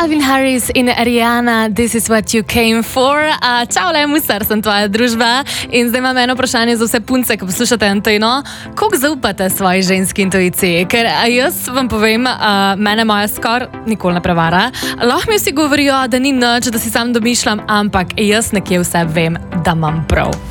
Calvin Harris in Ariana, This is what you came for. Čau, le, Musar, sem tvoja družba in zdaj imam eno vprašanje za vse punce, ki poslušate Anteno. Koliko zaupate svoji ženski intuiciji? Ker jaz vam povem, mene moja skor nikoli ne prevara. Lahko mi vsi govorijo, da ni nič, da si sam domišljam, ampak jaz nekje vse vem, da imam prav.